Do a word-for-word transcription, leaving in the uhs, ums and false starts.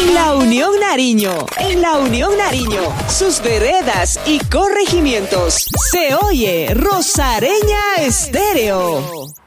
En la Unión Nariño, en la Unión Nariño, sus veredas y corregimientos. Se oye Rosareña Estéreo.